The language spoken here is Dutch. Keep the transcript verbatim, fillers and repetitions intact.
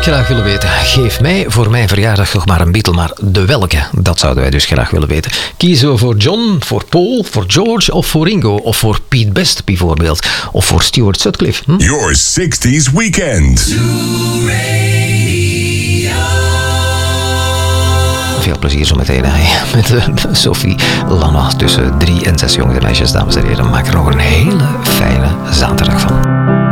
graag willen weten. Geef mij voor mijn verjaardag nog maar een Beatle, maar de welke? Dat zouden wij dus graag willen weten. Kiezen we voor John, voor Paul, voor George of voor Ringo? Of voor Pete Best bijvoorbeeld? Of voor Stuart Sutcliffe? Hm? Your sixties Weekend. Veel plezier zo meteen hè, met uh, Sophie Lana tussen drie en zes jonge meisjes, dames en heren. Maak er nog een hele fijne zaterdag van.